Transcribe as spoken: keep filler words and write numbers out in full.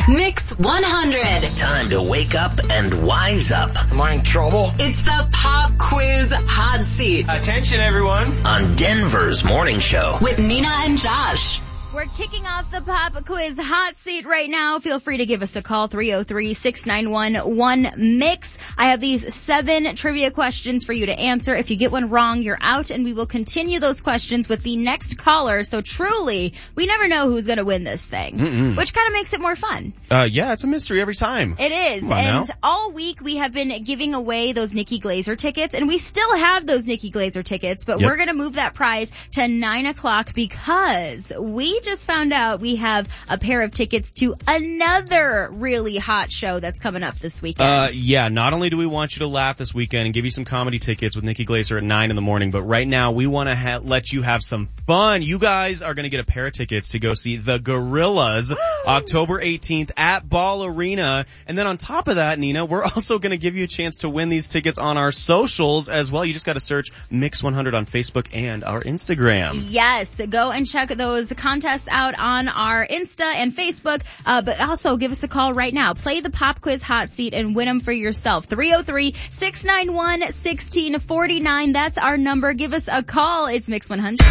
Mix one hundred. Time to wake up and wise up. Am I in trouble? It's the Pop Quiz Hot Seat Attention, everyone. On Denver's Morning Show. with Nina and Josh. We're kicking off the Pop Quiz Hot Seat right now. Feel free to give us a call, three oh three, six nine one, one mix. I have these seven trivia questions for you to answer. If you get one wrong, you're out, and we will continue those questions with the next caller. So truly, we never know who's going to win this thing, Mm-mm. which kind of makes it more fun. Uh, yeah, it's a mystery every time. It is. Come on And now. all week we have been giving away those Nikki Glazer tickets, and we still have those Nikki Glazer tickets, but Yep. we're going to move that prize to nine o'clock because we just found out we have a pair of tickets to another really hot show that's coming up this weekend. Uh, yeah, not only do we want you to laugh this weekend and give you some comedy tickets with Nikki Glazer at nine in the morning, but right now we want to ha- let you have some fun. You guys are going to get a pair of tickets to go see the Gorillas October eighteenth at Ball Arena. And then on top of that, Nina, we're also going to give you a chance to win these tickets on our socials as well. You just got to search Mix one hundred on Facebook and our Instagram. Yes, go and check those contests out on our Insta and Facebook, uh, but also give us a call right now. Play the Pop Quiz Hot Seat and win them for yourself. three oh three, six nine one, one six four nine. That's our number. Give us a call. It's Mix one hundred.